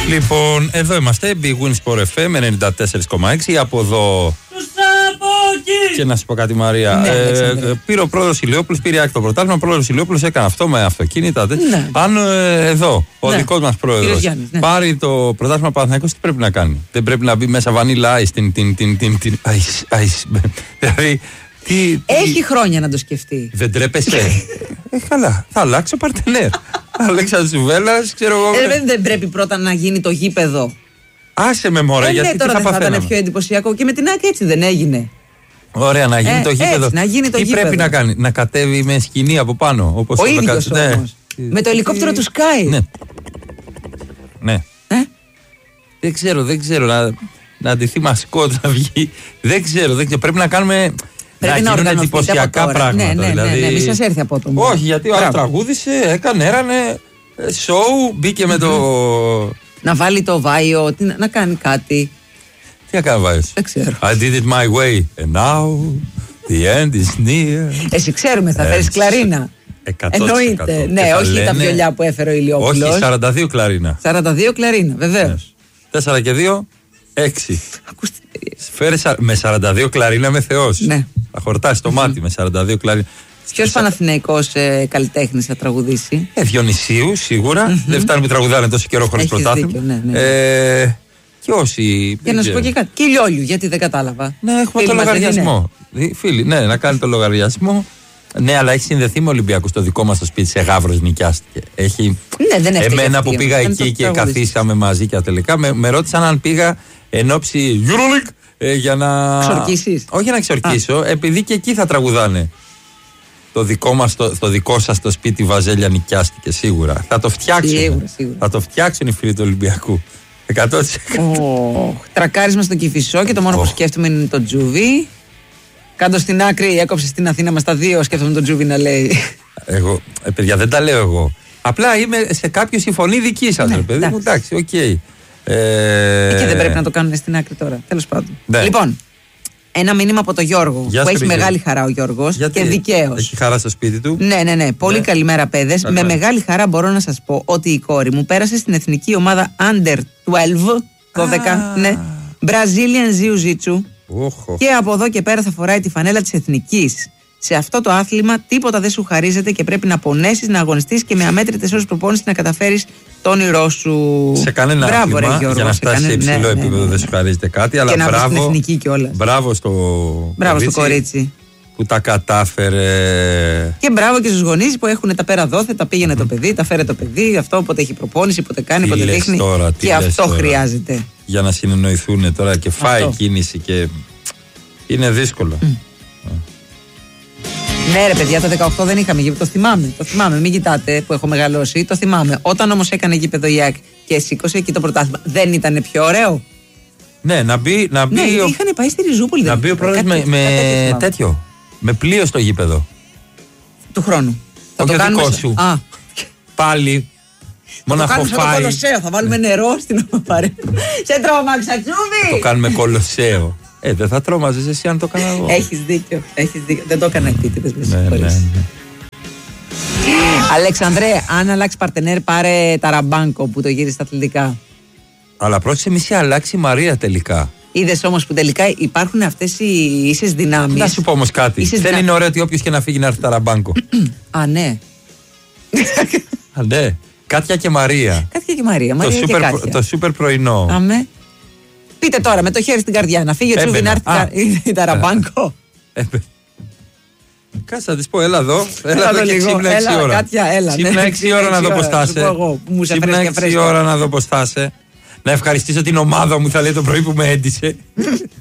Λοιπόν, εδώ είμαστε. Big Win Sport FM 94,6. Από εδώ. Και να σου πω κάτι, Μαρία. Ναι, πήρε ο πρόεδρος Ηλιόπουλος, πήρε άκρη το πρωτάθλημα. Ο πρόεδρος Ηλιόπουλος έκανε αυτό με αυτοκίνητα. Ναι. Αν εδώ ο δικός μας πρόεδρος πάρει το πρωτάθλημα Παναθηναϊκός, τι πρέπει να κάνει? Δεν πρέπει να μπει μέσα βανίλα ice, δηλαδή. Έχει χρόνια να το σκεφτεί. Δεν τρέπεσαι? Καλά, θα αλλάξω παρτενέρ. Αλέξανδρος Σουβέλλας, ξέρω εγώ. Δεν πρέπει πρώτα να γίνει το γήπεδο? Άσε με μωρέ, γιατί τώρα τι θα θα ήταν πιο εντυπωσιακό. Και με την ΑΕΚ έτσι δεν έγινε? Ωραία, να γίνει το γήπεδο. Έτσι, να γίνει το τι γήπεδο. Πρέπει να κάνει? Να κατέβει με σκηνή από πάνω, όπως ο ίδιος όμως. Με το ελικόπτερο του Sky. Ναι. Δεν ξέρω. Να ντυθεί μασκότ, να βγει. Δεν ξέρω. Πρέπει να κάνουμε. Πρέπει να γίνουν εντυπωσιακά πράγματα. Ναι, μη σας έρθει απότομα. Όχι, γιατί ο άλλος τραγούδισε, έρανε σοου, μπήκε με το. Να βάλει το βάιο, να κάνει κάτι. Τι να κάνει βάιος? Δεν ξέρω. I did it my way and now the end is near. Εσύ ξέρουμε, θα φέρεις κλαρίνα. 100%. Εννοείται. Ναι, όχι τα βιολιά που έφερε ο Ηλιόπουλος. Όχι, 42 κλαρίνα. 42 κλαρίνα, βεβαίως. 4 και 2, 6. Φέρε με 42 κλαρίνα, με Θεός. Ναι. Θα χορτάσει το μάτι με 42 κλαρίνα. Ποιος Παναθηναϊκός καλλιτέχνης θα τραγουδήσει? Διονυσίου, σίγουρα. Δεν φτάνει που τραγουδάνε τόσο καιρό χωρίς πρωτάθλημα. Ναι. Και όσοι. Και να σου πω και κάτι. Και Λιόλιου, γιατί δεν κατάλαβα. Ναι, έχουμε το λογαριασμό. Φίλοι, ναι, να κάνει το λογαριασμό. Ναι, αλλά έχει συνδεθεί με Ολυμπιακούς. Το δικό μας το σπίτι σε Γαύρος νοικιάστηκε. Ναι, δεν εμένα που πήγα εκεί και καθίσαμε μαζί και τελικά με ρώτησαν αν πήγα εν ώψη EuroLeague για να. Ξορκίσεις? Όχι για να ξορκίσω, επειδή και εκεί θα τραγουδάνε. Το δικό σας το σπίτι Βαζέλια νοικιάστηκε, σίγουρα. Θα το φτιάξουν. Σίγουρα. Θα το φτιάξουν οι φίλοι του Ολυμπιακού. 100%. Τρακάρισμα στο Κηφισό και το μόνο που σκέφτομαι είναι το Τζούβι. Κάτω στην άκρη, έκοψε στην Αθήνα μας τα δύο. Σκέφτομαι τον Τζούβι να λέει. Εγώ, παιδιά, δεν τα λέω εγώ. Απλά είμαι σε κάποιο συμφωνή δική σας, ρε παιδί μου. Εντάξει, οκ. Εκεί δεν πρέπει να το κάνουν στην άκρη τώρα. Τέλος πάντων. Ναι. Λοιπόν, ένα μήνυμα από τον Γιώργο. Που έχει μεγάλη χαρά ο Γιώργος. Και δικαίως. Έχει χαρά στο σπίτι του. Ναι. Πολύ καλημέρα, παιδες. Με μεγάλη χαρά μπορώ να σας πω ότι η κόρη μου πέρασε στην εθνική ομάδα Under 12. Ναι. Brazilian Jiu-Jitsu. Και από εδώ και πέρα θα φοράει τη φανέλα της εθνικής. Σε αυτό το άθλημα τίποτα δεν σου χαρίζεται και πρέπει να πονέσεις, να αγωνιστείς και με αμέτρητες ώρες προπόνησης να καταφέρεις το όνειρό σου. Σε κανένα άθλημα, Γιώργο, για να φτάσει σε υψηλό επίπεδο δεν σου χαρίζεται κάτι. Αλλά και μπράβο, στην εθνική κιόλας. Μπράβο στο κορίτσι που τα κατάφερε. Και μπράβο και στους γονείς που έχουν τα πέρα δόθε, τα πήγαινε το παιδί, τα φέρε το παιδί. Αυτό όποτε έχει προπόνηση, όποτε κάνει, όποτε δείχνει. Και αυτό χρειάζεται. Για να συνεννοηθούν τώρα και φάει κίνηση και. Είναι δύσκολο. Ναι, ρε παιδιά, το 18 δεν είχαμε γήπεδο. Το θυμάμαι. Μην κοιτάτε που έχω μεγαλώσει. Το θυμάμαι. Όταν όμως έκανε γήπεδο η ΑΕΚ και σήκωσε εκεί το πρωτάθλημα, δεν ήταν πιο ωραίο? Ναι, να μπει. Ναι, είχαν πάει στη Ριζούπολη. Να μπει ο πρόεδρος με τέτοιο. Με πλοίο στο γήπεδο. Του χρόνου. Θα το κάνουμε. Δικό σου. Πάλι. Μοναχοφάει. Θα το κάνουμε κολοσσέο. Θα βάλουμε νερό στην ομάδα. Σε τρόμαξα, Τσούβι! Το κάνουμε κολοσσέο. Δεν θα τρόμαζες εσύ αν το έκανα εγώ. Έχεις δίκιο. Δεν το έκανα επίτηδες. Ναι. Αλεξανδρέ, αν αλλάξει παρτενέρ, πάρε Ταραμπάνκο που το γύρισε στα αθλητικά. Αλλά πρόσεξε, μη σε αλλάξει η Μαρία τελικά. Είδες όμως που τελικά υπάρχουν αυτές οι ίσες δυνάμεις. Να σου πω όμως κάτι. Δεν είναι ωραίο ότι όποιος και να φύγει να έρθει Ταραμπάνκο. Ναι. Ναι. Κάτια και Μαρία. Το σούπερ πρωινό. Αμέ. Πείτε τώρα με το χέρι στην καρδιά να φύγει ο Τσούβι να έρθει η Ταραμπάνκο. Κάτσε να της πω, έλα εδώ. Έλα εδώ και ξύπνα 6 ώρα. Ξύπνα 6 ώρα να δω πώς θα είσαι. Ξύπνα 6 ώρα να δω πώς θα είσαι. Να ευχαριστήσω την ομάδα μου, θα λέει το πρωί που με έντυσε.